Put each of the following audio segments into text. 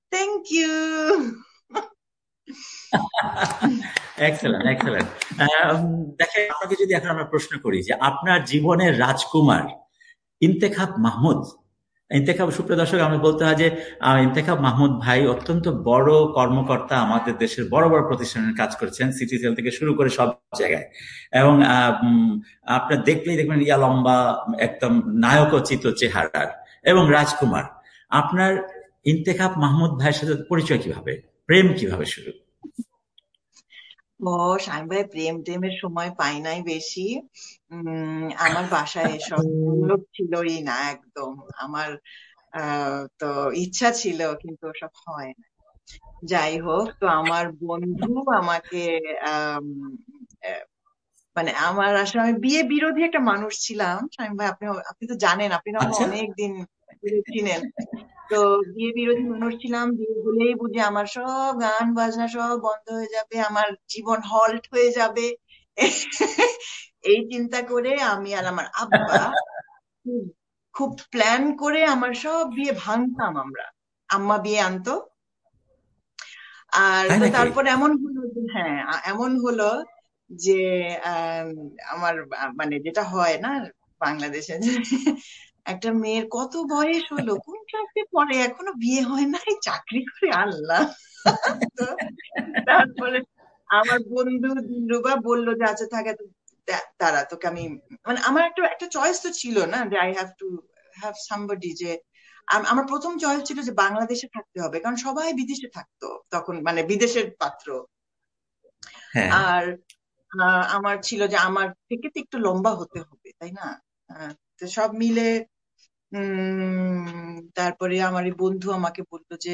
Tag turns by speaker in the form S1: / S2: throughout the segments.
S1: Thank you.
S2: Excellent, excellent. দেখেন, আপনাকে যদি এখন আমরা প্রশ্ন করি যে আপনার জীবনের রাজকুমার ইন্তেখাব মাহমুদ, ইন্তেখাব, সুপ্রিয় দর্শক, আমি বলতে হয় যে ইন্তেখাব মাহমুদ ভাই অত্যন্ত বড় কর্মকর্তা, আমাদের দেশের বড় বড় প্রতিষ্ঠানের কাজ করেছেন, সিটি সেল থেকে শুরু করে সব জায়গায়। এবং আপনার দেখলেই দেখবেন ইয়া লম্বা, একদম নায়কোচিত চেহারার এবং রাজকুমার। আপনার ইন্তেখাব মাহমুদ ভাইয়ের সাথে পরিচয় কিভাবে, প্রেম কিভাবে শুরু?
S1: ও, শামীম ভাই, প্রেম টেমের সময় পাই নাই বেশি। আমার বাসায় এসব লোক ছিলই না একদম। আমার তো ইচ্ছা ছিল, কিন্তু ওসব হয় না। যাই হোক, তো আমার বন্ধু আমাকে আম, আহ, মানে আমার আসলে, আমি বিয়ে বিরোধী একটা মানুষ ছিলাম শামীম ভাই। আপনি আপনি তো জানেন, আপনি তো আমাকে
S2: আচ্ছা।
S1: অনেক দিন ধরে চিনেন। তো বিয়ে বিরোধী মানুষ ছিলাম। বিয়ে হলেই বুঝি আমার সব গান বাজনা সব বন্ধ হয়ে যাবে, আমার জীবন হল্ট হয়ে যাবে। এই চিন্তা করে আমি আর আমার আব্বা খুব খুব প্ল্যান করে আমার সব বিয়ে ভাঙতাম আমরা। আম্মা বিয়ে আনতো। আর
S2: তাই
S1: তো
S2: নাকি?
S1: তারপর এমন হলো যে, হ্যাঁ, এমন হলো যে আম, আমার মানে যেটা হয় না বাংলাদেশে, যে একটা মেয়ের কত বয়স হলো, কোন ক্লাসে পড়ে, এখনো বিয়ে হয় নাই, চাকরি করে, আল্লাহ। তো তারপরে আমার বন্ধু দিলরুবা বললো যে আচ্ছা থাকে, তারা তোকে আমি, মানে আমার একটা একটা চয়েস তো ছিল না, যে I have to have somebody, যে আমার প্রথম চয়েস ছিল যে বাংলাদেশে থাকতে হবে, কারণ সবাই বিদেশে থাকতো তখন, মানে বিদেশের পাত্র।
S2: হ্যাঁ।
S1: আর আমার ছিল যে আমার থেকে তো একটু লম্বা হতে হবে, তাই না? তো সব মিলে তারপরে আমার এই বন্ধু আমাকে বললো যে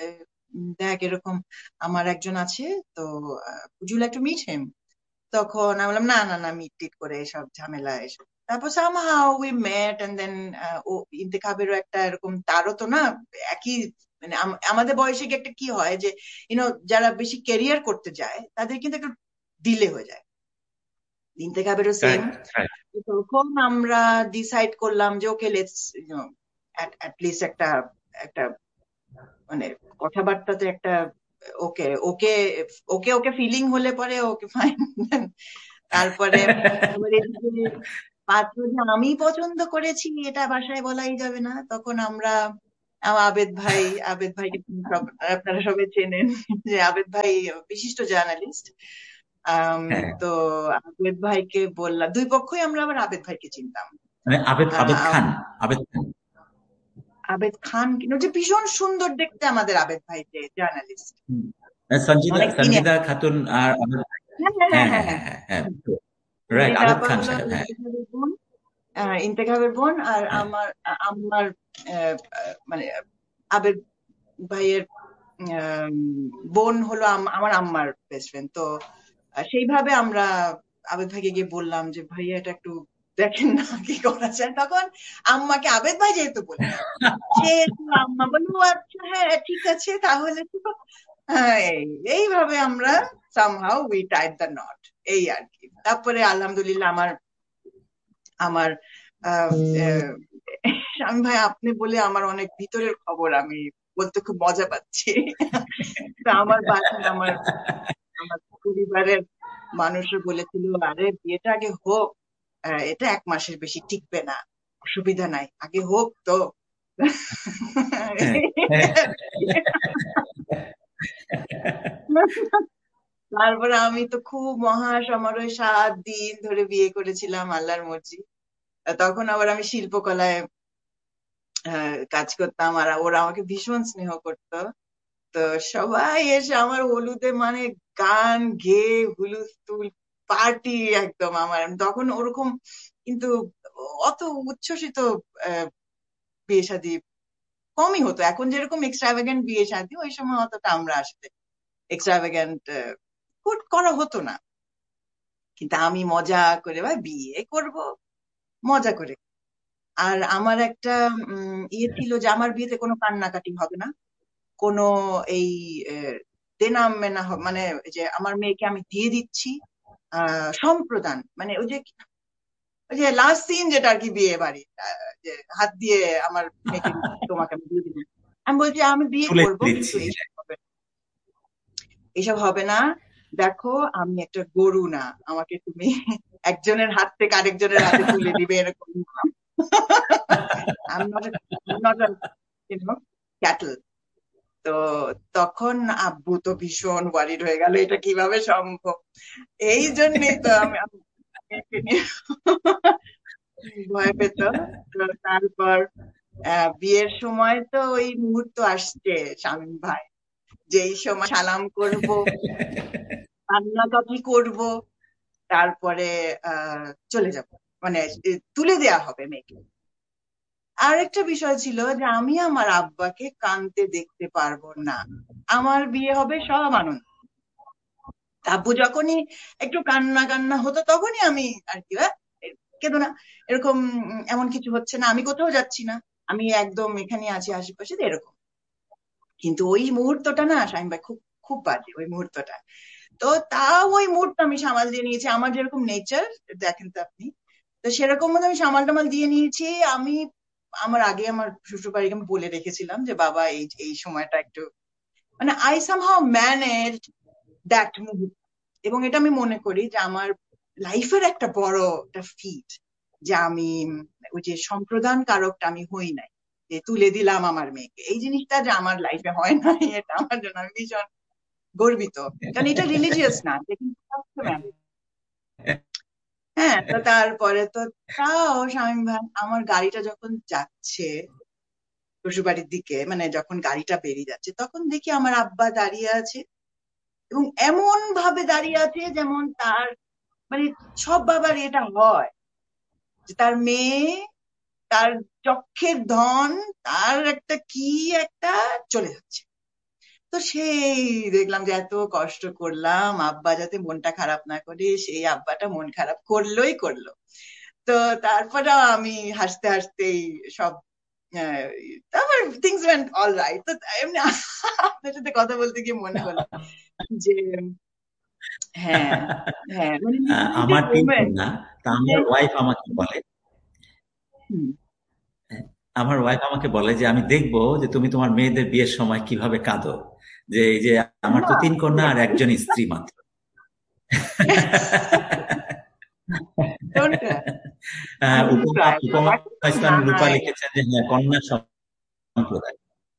S1: দেখ, এরকম আমার একজন আছে, তো would you like to meet him? তখন আমি বললাম না না না, মিট টিট করে এসব ঝামেলা এসব। তারপর somehow we met and then ও ইন্তেখাবেরও একটা এরকম, তারও তো না একই, মানে আমাদের বয়সে কি একটা কি হয় যে যারা বেশি ক্যারিয়ার করতে যায় তাদের কিন্তু একটু ডিলে হয়ে যায়। ইন্তেখাবেরও সেম।
S2: Right, right.
S1: তখন আমরা ডিসাইড করলাম যে ওকে, লেটস লিস্ট একটা একটা মানে কথাবার্তাতে একটা, ওকে ওকে ওকে ওকে ফিলিং হলে পরে ওকে ফাইন। তারপরে এবার এদিকে পাত্র যে আমি পছন্দ করেছি এটা বাসায় বলাই যাবে না। তখন আমরা আবেদ ভাই, আবেদ ভাইকে আপনারা সবাই চেনেন, যে আবেদ ভাই বিশিষ্ট জার্নালিস্ট।
S2: হ্যাঁ,
S1: তো আবেদ ভাইকে বললাম, দুই পক্ষই আমরা আবার আবেদ ভাইকে চিনতাম।
S2: মানে আবেদ, আবেদ
S1: আহ,
S2: খান, আবেদ খান।
S1: আবেদ খান কিন্তু, যে ভীষণ সুন্দর দেখতে আমাদের আবেদ ভাই, যে জার্নালিস্ট,
S2: হুম। সঞ্জিদা,
S1: অনেক সিনিয়র।
S2: সঞ্জিদা খাতুন আর
S1: হ্যাঁ হ্যাঁ হ্যাঁ
S2: হ্যাঁ,
S1: হ্যাঁ
S2: হ্যাঁ,
S1: হ্যাঁ
S2: হ্যাঁ, হ্যাঁ, হ্যাঁ। রাইট,
S1: সঞ্জিতা
S2: আবেদ
S1: আপা
S2: খান
S1: হলো
S2: সাহেব, হ্যাঁ,
S1: ইন্তেখাবের বোন। ইন্তেখাবের বোন, আর
S2: হ্যাঁ।
S1: আমার মানে আবেদ ভাইয়ের আম, বোন হলো আমার আম্মার বেস্ট ফ্রেন্ড। তো সেইভাবে আমরা আবেদ ভাইকে গিয়ে বললাম যে ভাইয়া এটা একটু দেখেন না, কি করা যায়। তখন আম্মাকে আবেদ ভাই যেহেতু বললেন, সেহেতু আম্মা বলল "ও আচ্ছা, হ্যাঁ ঠিক আছে তাহলে তো।" হ্যাঁ, এইভাবে আমরা somehow we Tide the not, এই আর কি। তারপরে আলহামদুলিল্লাহ আমার আমার আহ, আহ, স্বামী ভাই, আপনি বলে আমার অনেক ভিতরের খবর আমি বলতে খুব মজা পাচ্ছি। তো আমার বাসায় আমার আমার পরিবারের মানুষও বলেছিল, আরে বিয়েটা আগে হোক, এটা 1 মাসের বেশি টিকবে না, অসুবিধা নাই, আগে হোক তো।
S2: হ্যাঁ, হ্যাঁ।
S1: তারপরে আমি তো খুব মহা সমারোহে 7 দিন ধরে বিয়ে করেছিলাম, আল্লাহর মর্জি। তখন আবার আমি শিল্পকলায় কাজ করতাম, আর ওরা আমাকে ভীষণ স্নেহ করতো। তো সবাই এসে আমার হলুদে মানে গান গেয়ে হুলুস্থুল পার্টি একদম। আমার তখন ওরকম কিন্তু অত উচ্ছ্বসিত আহ, বিয়ে শাদী কমই হতো। এখন যেরকম এক্সট্রাভ্যাগেন্ট বিয়ে শাদী, ওই সময় অতটা আমরা আসলে এক্সট্রাভ্যাগেন্ট করা হতো না। কিন্তু আমি মজা করে ভাই বিয়ে করব, মজা করে। আর আমার একটা ইয়ে ছিল যে আমার বিয়েতে কোনো কান্নাকাটি হবে না, কোনো এই দেনাম মেনা মানে যে আমার মেয়েকে আমি দিয়ে দিচ্ছি, সম্প্রদান, মানে ওই যে লাস্ট সিন যেটা আর কি বিয়ে বাড়ি, যে হাত দিয়ে আমার মেয়েকে তোমাকে আমি দিয়ে দিলাম, আমি বলছি আমি বিয়ে
S2: তুলে
S1: করবো, কিন্তু
S2: দিচ্ছি।
S1: এইসব হবে না। দেখো আমি একটা গরু না, আমাকে তুমি একজনের হাত থেকে আরেকজনের হাতে তুলে দিবে এরকম না। I'm not a, I'm not a, cattle. তো তখন আব্বু তো ভীষণ ওয়ারিড হয়ে গেল, এটা কিভাবে সম্ভব। এই জন্যই তো আমি আমি মেয়েকে নিয়ে ভয় পেত। তো তারপর বিয়ের সময় তো ওই মুহূর্ত আসছে শামীম ভাই, যেই সময় সালাম করব, কান্নাকাটি করব, তারপরে চলে যাব, মানে তুলে দেয়া হবে মেয়েকে। আর একটা বিষয় ছিল যে আমি আমার আব্বাকে কাঁদতে দেখতে পারবো না। আমার বিয়ে হবে সব আনন্দ, আব্বু যখনই একটু কান্না কান্না হতো তখনই আমি আর কি কেঁদো না, এরকম এমন কিছু হচ্ছে না, আমি কোথাও যাচ্ছি না, আমি একদম এখানে আছি আশেপাশে, এরকম। কিন্তু ওই মুহূর্তটা না শামীম ভাই, খুব খুব বাজে ওই মুহূর্তটা। তো তাও ওই মুহূর্ত আমি সামাল দিয়ে নিয়েছি, আমার যেরকম নেচার দেখেন তো আপনি, তো সেরকম মতো আমি সামাল টামাল দিয়ে নিয়েছি। আমি আমার আগে আমার শ্বশুর বাড়িকে আমি বলে রেখেছিলাম যে বাবা এই এই সময়টা একটু, মানে আই সামহাউ ম্যানেজ দ্যাট মুহূর্ত। এবং এটা আমি মনে করি যে আমার লাইফের একটা বড় একটা ফিট, যে আমি ওই যে সম্প্রদান কারকটা আমি হই নাই, যে তুলে দিলাম আমার মেয়েকে, এই জিনিসটা যে আমার লাইফে হয় নাই, এটা আমার জন্য আমি ভীষণ গর্বিত। কারণ এটা রিলিজিয়াস না, যে কিন্তু হ্যাঁ। তো তারপরে তো তাও শামীম ভাই, আমার গাড়িটা যখন যাচ্ছে শ্বশুরবাড়ির দিকে, মানে যখন গাড়িটা বেরিয়ে যাচ্ছে, তখন দেখি আমার আব্বা দাঁড়িয়ে আছে, এবং এমন ভাবে দাঁড়িয়ে আছে যেমন তার, মানে সব বাবার এটা হয় যে তার মেয়ে, তার চক্ষের ধন, তার একটা কি একটা চলে যাচ্ছে। তো সেই দেখলাম যে এত কষ্ট করলাম আব্বা যাতে মনটা খারাপ না করে, সেই আব্বাটা মন খারাপ করলোই করলো। তো তারপরে আমি হাসতে হাসতেই সব, আহ, তারপর থিংস ওয়েন্ট অল রাইট। তো এমনি আপনার সাথে কথা বলতে গিয়ে মনে হলো যে হ্যাঁ, হ্যাঁ, মানে লিবারেটেড
S2: আমার তিন
S1: ওমেন।
S2: কন্যা, তা আমার ওয়াইফ আমাকে বলে,
S1: হুম।
S2: আমার ওয়াইফ আমাকে বলে যে আমি দেখবো যে তুমি তোমার মেয়েদের বিয়ের সময় কিভাবে কাঁদো, যে এই যে আমার তো তিন কন্যা আর একজন স্ত্রী মাত্র।
S1: Don't cry. Don't
S2: উপমা
S1: cry.
S2: উপমা
S1: এখন তো
S2: ইসলাম রূপা
S1: নাই।
S2: লিখেছেন যে হ্যাঁ, কন্যা সম্প্রদায়।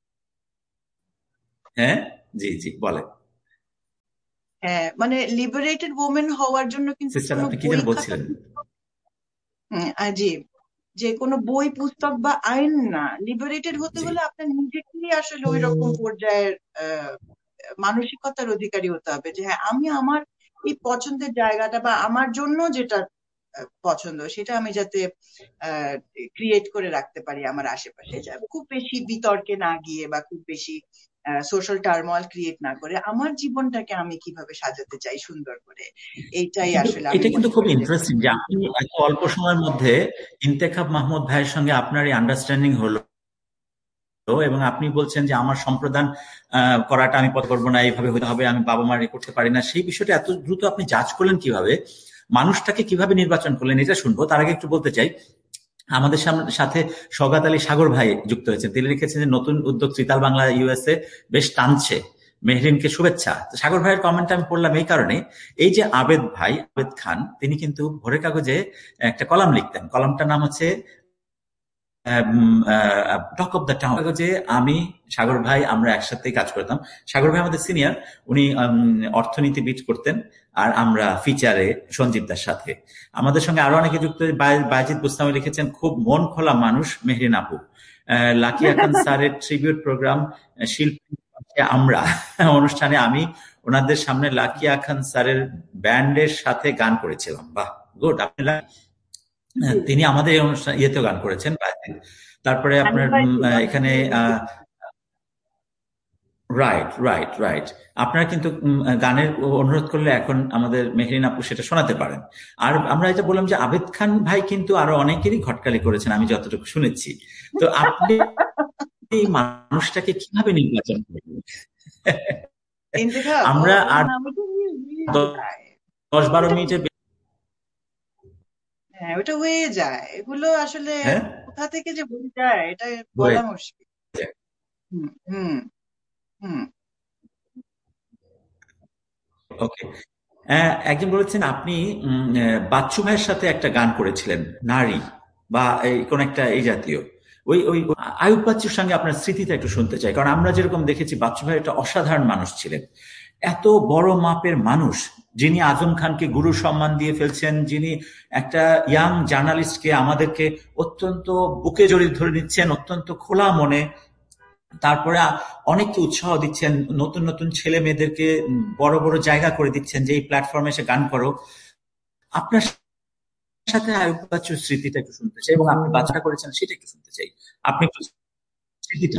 S2: হ্যাঁ, জি জি বলে।
S1: হ্যাঁ, মানে লিবারেটেড ওমেন হওয়ার জন্য কিন্তু
S2: সিস্টার
S1: কোনো
S2: আপনি কি
S1: বই
S2: যেন
S1: খাতা,
S2: বলছিলেন?
S1: জি, যে কোনো বই পুস্তক বা আইন না, লিবারেটেড হতে
S2: জি
S1: হলে আপনার নিজেকেই আসলে ওই রকম পর্যায়ের আহ, মানসিকতার অধিকারী হতে হবে, যে হ্যাঁ আমি আমার এই পছন্দের জায়গাটা বা আমার জন্য যেটা পছন্দ সেটা আমি যাতে ক্রিয়েট করে রাখতে পারি আমার আশেপাশে, খুব বেশি বিতর্কে না গিয়ে বা খুব বেশি সোশ্যাল টার্মোয়াল ক্রিয়েট না করে আমার জীবনটাকে আমি কিভাবে সাজাতে চাই সুন্দর করে, এইটাই
S2: কিন্তু
S1: আসলে আমি
S2: এটা কিন্তু
S1: মনে
S2: খুব
S1: করি যে
S2: ইন্টারেস্টিং যে আপনি এত অল্প সময়ের মধ্যে ইন্তেখাব মাহমুদ ভাইয়ের সঙ্গে আপনার এই আন্ডারস্ট্যান্ডিং হলো, এবং আপনি বলছেন যে আমার সম্প্রদান করাটা আমি পথ করবো না, এইভাবে হতে হবে, আমি বাবা মার করতে পারি না, সেই বিষয়টা এত দ্রুত আপনি জাজ করলেন কিভাবে, মানুষটাকে কিভাবে নির্বাচন করলেন, এটা শুনবো। তার আগে একটু বলতে চাই, আমাদের সাথে সওগাত আলী সাগর ভাই যুক্ত হয়েছেন। তিনি লিখেছেন যে নতুন উদ্যোগ ত্রিতাল বাংলা ইউএসএ বেশ টানছে, মেহরিনকে শুভেচ্ছা। সাগর ভাইয়ের কমেন্ট আমি পড়লাম এই কারণে, এই যে আবেদ ভাই, আবেদ খান, তিনি কিন্তু ভোরের কাগজে একটা কলাম লিখতেন, কলামটার নাম হচ্ছে টক অফ দ্য টাউন। যে আমি, সাগর ভাই আমরা একসাথেই কাজ করতাম। সাগর ভাই আমাদের সিনিয়র, উনি অর্থনীতিবিদ করতেন, আর আমরা ফিচারে সঞ্জীব দার সাথে। আমাদের সঙ্গে আরো অনেকে যুক্ত, বায়েজিদ বুস্তামি লিখেছেন খুব মন খোলা মানুষ মেহরিন আপু। লাকিয়া খান স্যারের ট্রিবিউট প্রোগ্রাম শিল্পী আমরা অনুষ্ঠানে আমি ওনাদের সামনে লাকিয়া খান স্যারের ব্যান্ডের সাথে গান করেছিলাম। বাহ, গুড। আপনি তিনি আমাদের এই অনুষ্ঠান ইয়েতেও গান করেছেন। তারপরে আপনার এখানে রাইট রাইট রাইট, আপনারা কিন্তু গানের অনুরোধ করলে এখন আমাদের মেহরিন আপু সেটা শোনাতে পারেন। আর আমরা এটা বললাম যে আবেদ খান ভাই কিন্তু আরো অনেকেরই ঘটকালি করেছেন আমি যতটুকু শুনেছি। তো আপনি এই মানুষটাকে কিভাবে নির্বাচন করবেন? আমরা আর 10-12 মিনিটের
S1: হ্যাঁ, ওটা হয়ে যায়, এগুলো আসলে
S2: হ্যাঁ
S1: কোথা থেকে যে বলে যায় এটা
S2: হয়ে
S1: বলা মুশকিল।
S2: যায়।
S1: হুম হুম হুম।
S2: ওকে। একজন বলেছেন আপনি বাচ্চু ভাইয়ের সাথে একটা গান করেছিলেন, নারী বা এই কোন একটা এই জাতীয়। ওই ওই আয়ুব বাচ্চুর সঙ্গে আপনার স্মৃতিটা একটু শুনতে চাই, কারণ আমরা যেরকম দেখেছি বাচ্চু ভাই একটা অসাধারণ মানুষ ছিলেন। এত বড় মাপের মানুষ, যিনি আজম খানকে গুরু সম্মান দিয়ে ফেলছেন, যিনি একটা ইয়াং জার্নালিস্টকে আমাদেরকে অত্যন্ত বুকে জড়িয়ে ধরে নিচ্ছেন অত্যন্ত খোলা মনে, তারপরে অনেককে উৎসাহ দিচ্ছেন, নতুন নতুন ছেলে মেয়েদেরকে বড় বড় জায়গা করে দিচ্ছেন যে এই প্ল্যাটফর্মে এসে গান করো। আপনার সাথে আয়ুব বাচ্চুর স্মৃতিটা একটু শুনতে চাই, এবং আপনি বাচ্চাটা করেছেন সেটা একটু শুনতে চাই। আপনি একটু স্মৃতিটা।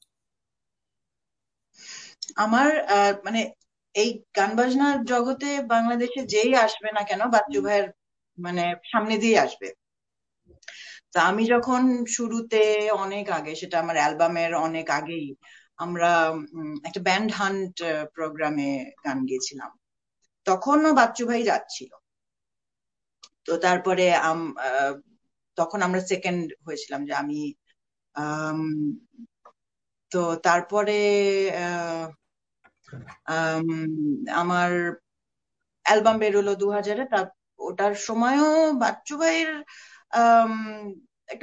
S1: আমার মানে এই গান বাজনার জগতে বাংলাদেশে যেই আসবে না কেন বাচ্চু ভাইয়ের মানে সামনে দিয়ে আসবে। তা আমি যখন শুরুতে, অনেক আগে, সেটা আমার অ্যালবামের অনেক আগেই, আমরা একটা ব্যান্ড হান্ট প্রোগ্রামে গান গেয়েছিলাম। তখনও বাচ্চু ভাই যাচ্ছিল। তো তারপরে তখন আমরা সেকেন্ড হয়েছিলাম, যে আমি আম, তো তারপরে আহ, আম, আমার অ্যালবাম বেরোলো 2000-এ। ওটার সময়ও বাচ্চু ভাইয়ের আম, একটা,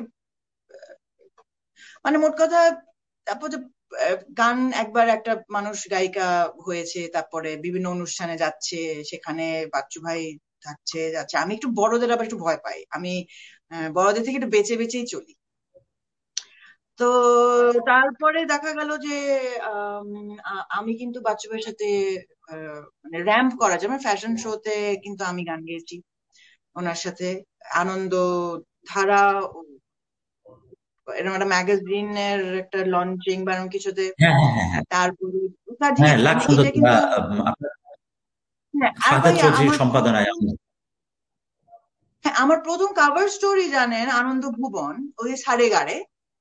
S1: মানে মোট কথা, তারপর যে গান একবার একটা মানুষ গায়িকা হয়েছে, তারপরে বিভিন্ন অনুষ্ঠানে যাচ্ছে, সেখানে বাচ্চু ভাই থাকছে যাচ্ছে। আমি একটু বড়দের আবার একটু ভয় পাই, আমি বড়দের থেকে একটু বেঁচে বেঁচেই চলি। তো তারপরে দেখা গেল যে আম, আমি কিন্তু বাচ্চু ভাইয়ের সাথে মানে র্যাম্প করা, যেমন ফ্যাশন শোতে কিন্তু আমি গান গেয়েছি ওনার সাথে। আনন্দ ধারা, এরকম একটা ম্যাগাজিনের একটা লঞ্চিং বা এরকম কিছুতে।
S2: হ্যাঁ, হ্যাঁ, হ্যাঁ, হ্যাঁ,
S1: তারপরে
S2: হ্যাঁ,
S1: একাধিক,
S2: লাখ
S1: মানে
S2: সুন্দর
S1: এটা কিন্তু,
S2: আপনার
S1: হ্যাঁ। আর
S2: ফাহাদ
S1: ভাইয়া
S2: চৌধুরীর
S1: আমার
S2: সম্পাদনায়।
S1: প্রথম, হ্যাঁ, আমার প্রথম কাভার স্টোরি জানেন আনন্দ ভুবন, ওই সারে গাড়ে।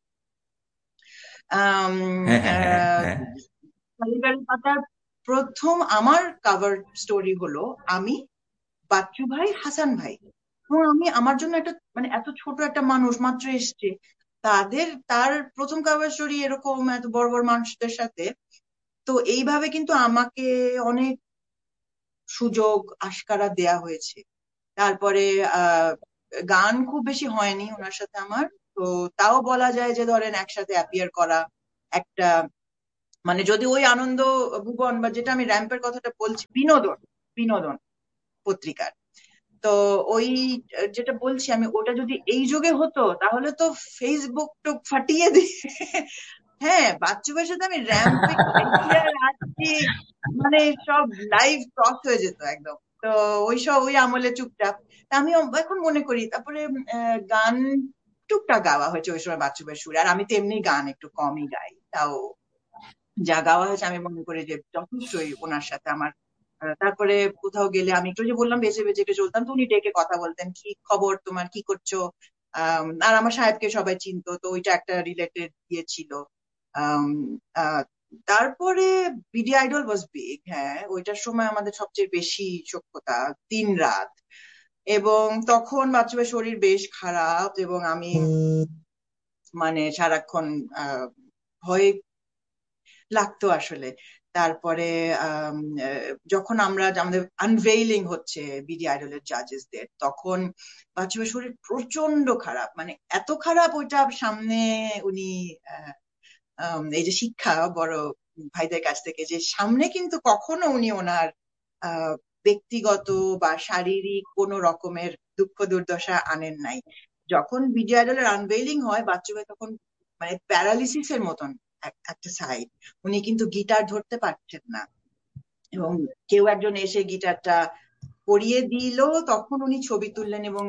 S1: আম,
S2: হ্যাঁ, হ্যাঁ, হ্যাঁ,
S1: আহ,
S2: হ্যাঁ,
S1: সারে গাড়ে পাতার প্রথম আমার কাভার স্টোরি হলো আমি, বাচ্চু ভাই, হাসান ভাই। এবং আমি, আমার জন্য একটা, মানে এত ছোট একটা মানুষ মাত্র এসছে, তার প্রথম কাভার স্টোরি এরকম এত বড় বড় মানুষদের সাথে। তো এইভাবে কিন্তু আমাকে অনেক সুযোগ আশকারা দেয়া হয়েছে। তারপরে আহ গান খুব বেশি হয়নি ওনার সাথে আমার। তো তাও বলা যায় যে ধরেন একসাথে অ্যাপিয়ার করা একটা, মানে যদি ওই আনন্দ ভুবন বা যেটা আমি র্যাম্পের কথাটা বলছি, বিনোদন, বিনোদন পত্রিকার, তো ওই যেটা বলছি আমি, ওটা যদি এই যুগে হতো তাহলে তো ফেসবুক তো ফাটিয়ে দিয়ে, হ্যাঁ, বাচ্চু ভাইয়ের সাথে আমি র্যাম্পে গেছি আর আসছি, মানে সব লাইভ ক্রস হয়ে যেত একদম। তো ওই আমলে চুপচাপ। তা আমি এখন মনে করি, তারপরে গান টুকটাক গাওয়া হয়েছে ওই সময় বাচ্চু ভাইয়ের সুরে। আর আমি তো এমনি গান একটু কমই গাই, তাও যা গাওয়া হয়েছে আমি মনে করি যে যথেষ্টই ওনার সাথে আমার। তারপরে কোথাও গেলে আমি একটু, যে বললাম, বেঁচে বেঁচে একটু চলতাম, তো উনি ডেকে কথা বলতেন, কি খবর তোমার, কি করছো। আর আমার সাহেবকে সবাই চিনতো, তো ওইটা একটা রিলেটেড ইয়ে ছিল। আম, আহ, তারপরে বিডি আইডল ওয়াজ বিগ, হ্যাঁ, ওইটার সময় আমাদের সবচেয়ে বেশি সখ্যতা, 3 রাত। এবং তখন বাচ্চা শরীর বেশ খারাপ, এবং আমি মানে সারাক্ষণ ভয়ে লাগতো আসলে। তারপরে যখন আমাদের আনভেইলিং হচ্ছে বিডি আইডলের জাজেসদের, তখন বাচ্চুর শরীর প্রচন্ড খারাপ, মানে এত খারাপ, ওইটা সামনে উনি এই যে শিক্ষা বড় ভাইদের কাছ থেকে, যে সামনে কিন্তু কখনো উনি ওনার আহ ব্যক্তিগত বা শারীরিক কোনো রকমের দুঃখ দুর্দশা আনেন নাই। যখন বিডি আইডলের আনভেইলিং হয়, বাচ্চু ভাই তখন মানে প্যারালিসিসের মতন একটা সাইড, উনি কিন্তু গিটার ধরতে পারছেন না। এবং কেউ একজন এসে গিটারটা পরিয়ে দিল, তখন উনি ছবি তুললেন। এবং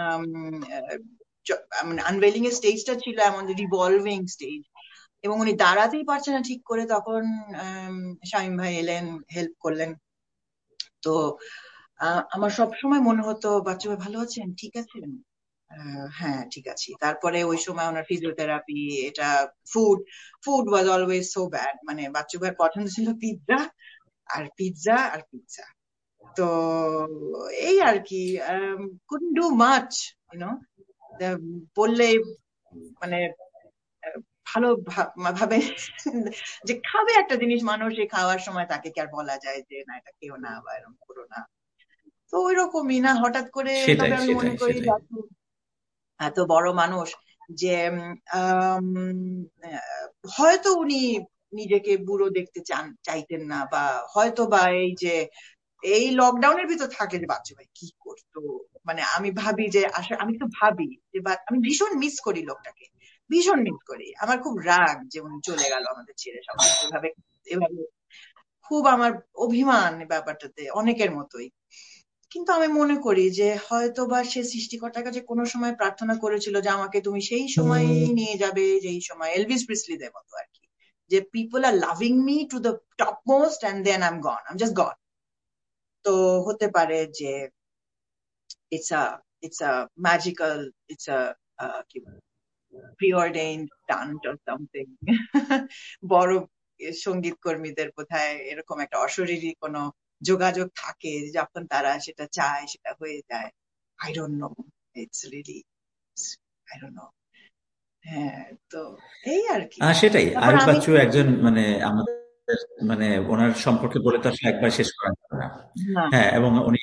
S1: মানে আনভেলিং এর স্টেজটা ছিল এমন রিভলভিং স্টেজ, এবং উনি দাঁড়াতেই পারছেন না ঠিক করে, তখন শামীম ভাই এলেন, হেল্প করলেন। তো আমার সব সময় মনে হতো, বাচ্চা ভাই ভালো আছেন, ঠিক আছেন? হ্যাঁ, ঠিক আছি। তারপরে ওই সময় ওনার ফিজিওথেরাপি, এটা, food food was always so bad, মানে বাচ্চু ভাইয়ের পছন্দ ছিল পিৎজা আর পিৎজা আর পিৎজা। তো এই আর কি, couldn't do much, you know, বললে, মানে ভালো ভাবে যে খাবে একটা জিনিস, মানুষ এই খাওয়ার সময় তাকে কি আর বলা যায় যে না এটা খেও না বা এরকম করো না। তো ওই রকমই না হঠাৎ করে। তবে
S2: সেটাই
S1: আমি মনে
S2: সেটাই
S1: করি
S2: সেটাই।
S1: এত বড় মানুষ যে আম, হয়তো উনি নিজেকে বুড়ো দেখতে চাইতেন না, বা হয়তো বা এই যে এই লকডাউনের ভিতর থাকে যে বাচ্চা ভাই কি করতো, মানে আমি ভাবি যে আসলে আমি তো ভাবি যে আমি ভীষণ মিস করি লোকটাকে, ভীষণ মিস করি। আমার খুব রাগ যে উনি চলে গেল আমাদের ছেড়ে সবকিছু এভাবে এভাবে। খুব আমার অভিমান ব্যাপারটাতে, অনেকের মতোই। কিন্তু আমি মনে করি যে হয়তো বা সে সৃষ্টিকর্তার কাছে কোনো সময় প্রার্থনা করেছিল যে আমাকে তুমি সেই সময় নিয়ে যাবে যেই সময় এলভিস প্রিসলিদের মতো আর কি, যে people R loving me to the top most and then I am gone, I am just গন। তো হতে পারে যে it's a it's a magical, it's a কি প্রিঅর্ডেইনড টান্ট অর সামথিং। বড় সঙ্গীত কর্মীদের বোধহয় এরকম একটা অশরীরী কোনো যোগাযোগ থাকে, যখন তারা সেটা চায় সেটা হয়ে যায়। I don't know, it's really I don't know. হ্যাঁ, তো এই আর কি।
S2: সেটাই,
S1: তারপর
S2: আয়ুব
S1: আমি
S2: বাচ্চু একজন মানে আমাদের মানে ওনার সম্পর্কে বলে তো আসলে একবার শেষ করা যাবে না।
S1: না
S2: হ্যাঁ, এবং উনি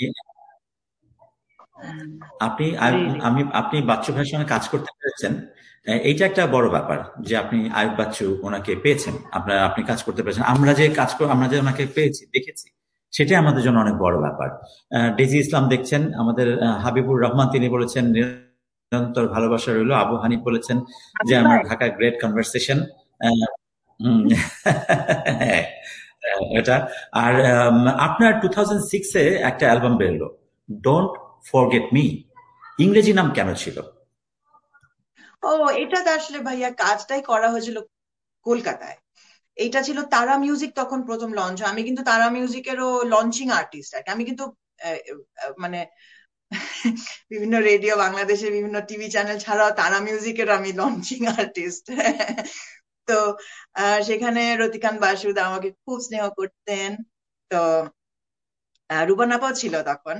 S2: আপনি
S1: রিয়েলি
S2: আপনি বাচ্চু ভাইয়ের সঙ্গে কাজ করতে পেরেছেন, এইটা একটা বড় ব্যাপার যে আপনি আয়ুব বাচ্চু ওনাকে পেয়েছেন, আপনি কাজ করতে পেরেছেন। আমরা যে ওনাকে পেয়েছি দেখেছি, সেটাই আমাদের জন্য অনেক বড় ব্যাপার। ডেজি ইসলাম দেখছেন, আমাদের হাবিবুর রহমান তিনি বলেছেন নিরন্তর ভালোবাসা রইল। আবু হানিফ বলেছেন যে
S1: হাবিব
S2: আমার
S1: ভাই।
S2: Dhaka great conversation. এটা। আর আপনার 2006-এ একটা অ্যালবাম বেরোলো, ডোন্ট ফরগেট মি। ইংরেজি নাম কেন ছিল?
S1: ও, এটা তো আসলে ভাইয়া কাজটাই করা হয়েছিল কলকাতায়। এইটা ছিল তারা মিউজিক, তখন প্রথম লঞ্চ হয়। আমি কিন্তু তারা মিউজিকেরও লঞ্চিং আর্টিস্ট আর কি। আমি কিন্তু মানে বিভিন্ন রেডিও, বাংলাদেশের বিভিন্ন টিভি চ্যানেল ছাড়াও তারা মিউজিকের আমি লঞ্চিং আর্টিস্ট। তো সেখানে রতিকান বাসুদ আমাকে খুব স্নেহ করতেন। তো রুবান আপাও ছিল তখন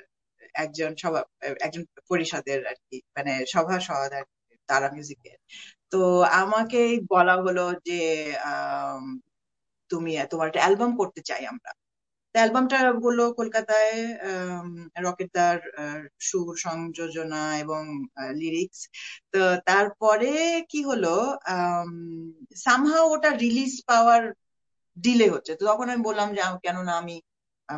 S1: একজন পরিষদের আর কি, মানে সভাসদ আর কি তারা মিউজিকের। তো আমাকে বলা হলো যে আম, তোমার একটা অ্যালবাম করতে চাই আমরা। অ্যালবামটা হলো কলকাতায়, রকেটদার সুর সংযোজনা এবং লিরিক্স। তো তারপরে কি হলো, সামহাও ওটা রিলিজ পাওয়ার ডিলে হচ্ছে। তো তখন আমি বললাম যে কেননা আমি